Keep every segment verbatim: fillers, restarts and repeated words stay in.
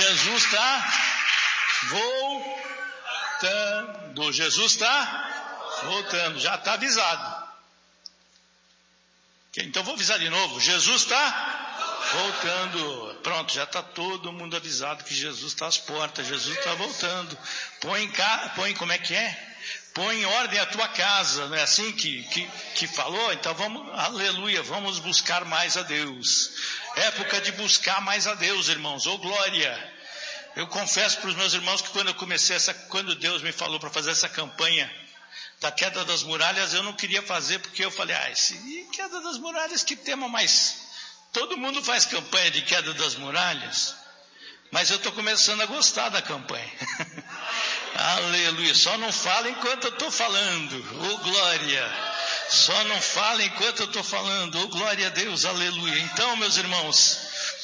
Jesus está voltando. Jesus está voltando. Já está avisado. Então vou avisar de novo. Jesus está voltando. Pronto, já está todo mundo avisado que Jesus está às portas. Jesus está voltando. Põe, ca... Põe como é que é? Põe em ordem a tua casa. Não é assim que, que, que falou? Então vamos, aleluia, vamos buscar mais a Deus. Época de buscar mais a Deus, irmãos. Ô glória! Eu confesso para os meus irmãos que quando eu comecei essa, quando Deus me falou para fazer essa campanha da queda das muralhas, eu não queria fazer, porque eu falei, ah, esse, queda das muralhas, que tema mais... Todo mundo faz campanha de queda das muralhas, mas eu estou começando a gostar da campanha. Aleluia, só não fala enquanto eu estou falando, ô glória, só não fala enquanto eu estou falando, ô glória a Deus, aleluia. Então, meus irmãos,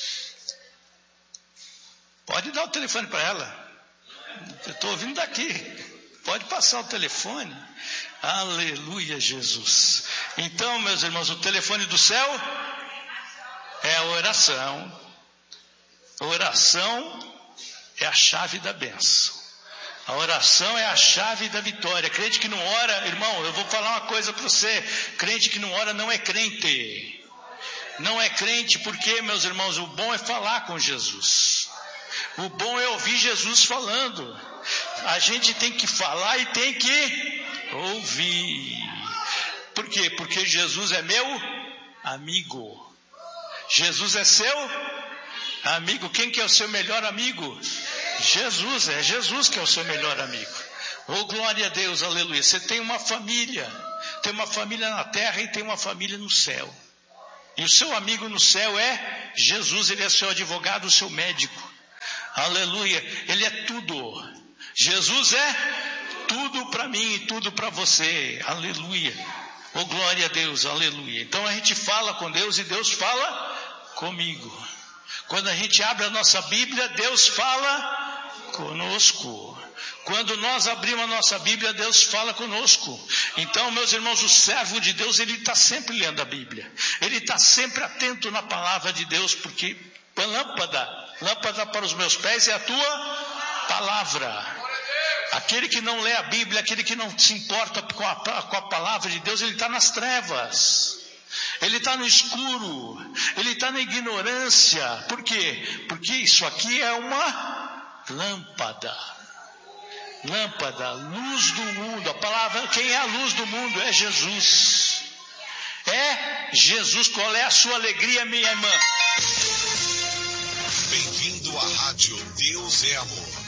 pode dar o telefone para ela, eu estou ouvindo daqui, pode passar o telefone, aleluia, Jesus. Então, meus irmãos, o telefone do céu é a oração. A oração é a chave da bênção. A oração é a chave da vitória. Crente que não ora, irmão, eu vou falar uma coisa para você. Crente que não ora não é crente. Não é crente porque, meus irmãos, o bom é falar com Jesus. O bom é ouvir Jesus falando. A gente tem que falar e tem que ouvir. Por quê? Porque Jesus é meu amigo. Jesus é seu amigo. Quem que é o seu melhor amigo? Jesus, é Jesus que é o seu melhor amigo. Oh, glória a Deus, aleluia. Você tem uma família, tem uma família na terra e tem uma família no céu. E o seu amigo no céu é Jesus, ele é seu advogado, o seu médico. Aleluia, ele é tudo. Jesus é tudo para mim e tudo para você. Aleluia. Oh, glória a Deus, aleluia. Então a gente fala com Deus e Deus fala comigo. Quando a gente abre a nossa Bíblia, Deus fala conosco. Quando nós abrimos a nossa Bíblia, Deus fala conosco. Então, meus irmãos, o servo de Deus, ele está sempre lendo a Bíblia. Ele está sempre atento na palavra de Deus, porque lâmpada, lâmpada para os meus pés é a tua palavra. Aquele que não lê a Bíblia, aquele que não se importa com a, com a palavra de Deus, ele está nas trevas. Ele está no escuro, ele está na ignorância. Por quê? Porque isso aqui é uma lâmpada. Lâmpada, luz do mundo. A palavra, quem é a luz do mundo? É Jesus. É Jesus. Qual é a sua alegria, minha irmã? Bem-vindo à rádio Deus é Amor.